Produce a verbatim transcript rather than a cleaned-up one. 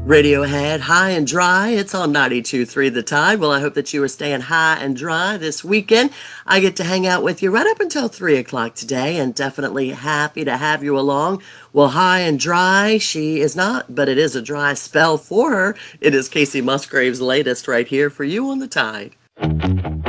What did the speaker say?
Radiohead, High and Dry. It's on ninety-two point three The Tide. Well, I hope that you are staying high and dry this weekend. I get to hang out with you right up until three o'clock today, and definitely happy to have you along. Well, high and dry, she is not, but it is a dry spell for her. It is Casey Musgrave's latest right here for you on The Tide.